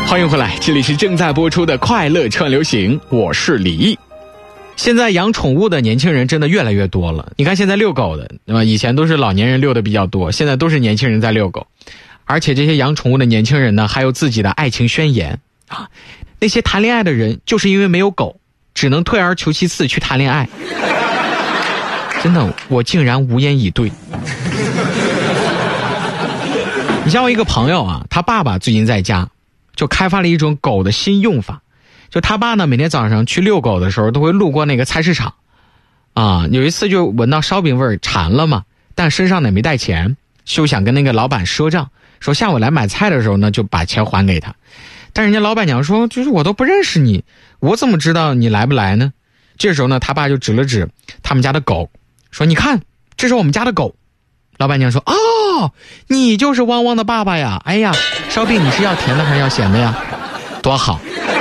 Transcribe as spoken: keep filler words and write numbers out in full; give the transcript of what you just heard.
欢迎回来，这里是正在播出的快乐串流行，我是李毅。现在养宠物的年轻人真的越来越多了。你看现在遛狗的，那么以前都是老年人遛的比较多，现在都是年轻人在遛狗。而且这些养宠物的年轻人呢，还有自己的爱情宣言啊。那些谈恋爱的人就是因为没有狗，只能退而求其次去谈恋爱。真的，我竟然无言以对。你像我一个朋友啊，他爸爸最近在家就开发了一种狗的新用法。就他爸呢，每天早上去遛狗的时候都会路过那个菜市场啊，有一次就闻到烧饼味儿馋了嘛，但身上呢没带钱，就想跟那个老板赊账，说下午来买菜的时候呢就把钱还给他。但人家老板娘说，就是我都不认识你，我怎么知道你来不来呢？这时候呢他爸就指了指他们家的狗，说你看，这是我们家的狗。老板娘说，哦，你就是汪汪的爸爸呀，哎呀，烧饼你是要甜的还是要咸的呀？多好。